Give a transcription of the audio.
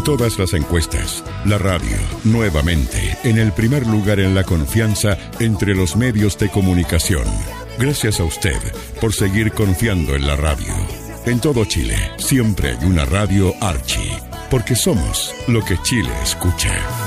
todas las encuestas, la radio, nuevamente, en el primer lugar en la confianza entre los medios de comunicación. Gracias a usted por seguir confiando en la radio. En todo Chile, siempre hay una radio Archie, porque somos lo que Chile escucha.